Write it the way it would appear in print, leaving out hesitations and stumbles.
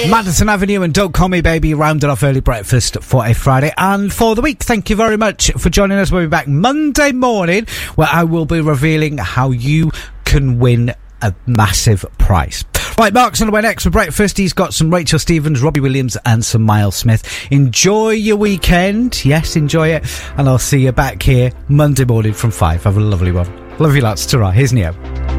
Madison Avenue and Don't Call Me Baby rounded off early breakfast for a Friday and for the week. Thank you very much for joining us. We'll be back Monday morning where I will be revealing how you can win a massive prize. Right, Mark's on the way next for breakfast. He's got some Rachel Stevens, Robbie Williams and some Miles Smith. Enjoy your weekend. Yes, enjoy it. And I'll see you back here Monday morning from 5. Have a lovely one. Love you lots. Ta-ra. Here's Neo.